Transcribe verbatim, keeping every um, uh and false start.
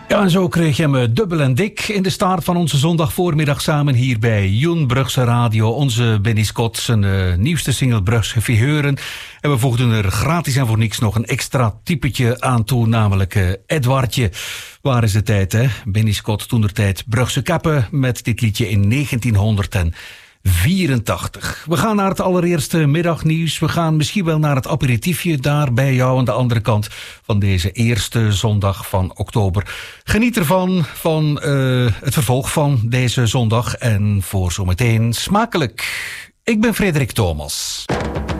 Ja, en zo kreeg je hem dubbel en dik in de start van onze zondagvoormiddag samen hier bij Joen Brugse Radio. Onze Benny Scott, zijn uh, nieuwste single Brugse Figuren. En we voegden er gratis en voor niks nog een extra typetje aan toe, namelijk uh, Edwardje. Waar is de tijd, hè? Benny Scott, toentertijd Brugse Kappen met dit liedje in negentienhonderdvierentachtig. We gaan naar het allereerste middagnieuws. We gaan misschien wel naar het aperitiefje daar bij jou aan de andere kant van deze eerste zondag van oktober. Geniet ervan, van uh, het vervolg van deze zondag. En voor zometeen smakelijk. Ik ben Frederik Thomas.